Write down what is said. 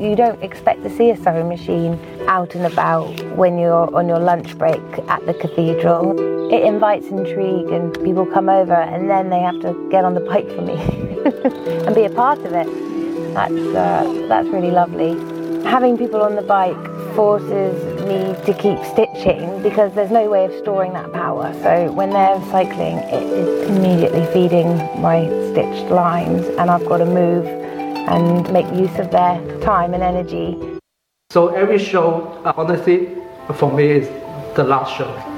you don't expect to see a sewing machine out and about when you're on your lunch break at the cathedral. It invites intrigue and people come over and then they have to get on the bike for me and be a part of it. That's really lovely. Having people on the bike forces me to keep stitching because there's no way of storing that power. So when they're cycling, it is immediately feeding my stitched lines, and I've got to move and make use of their time and energy. So every show, honestly, for me is the last show.